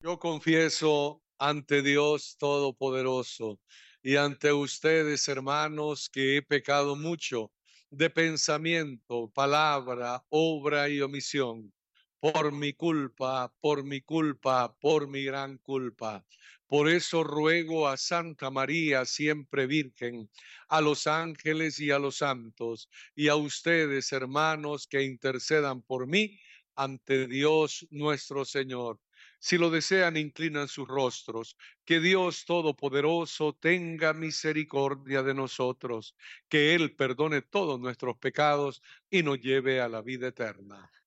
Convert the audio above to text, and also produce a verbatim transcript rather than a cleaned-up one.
Yo confieso ante Dios Todopoderoso y ante ustedes, hermanos, que he pecado mucho de pensamiento, palabra, obra y omisión, por mi culpa, por mi culpa, por mi gran culpa. Por eso ruego a Santa María, siempre Virgen, a los ángeles y a los santos, y a ustedes, hermanos, que intercedan por mí ante Dios nuestro Señor. Si lo desean, inclinan sus rostros. Que Dios Todopoderoso tenga misericordia de nosotros, que Él perdone todos nuestros pecados y nos lleve a la vida eterna.